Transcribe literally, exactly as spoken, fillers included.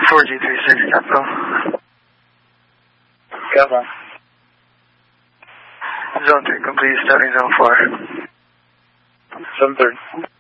four G three six, capital. Capital. Zone three complete, starting zone four. Zone three.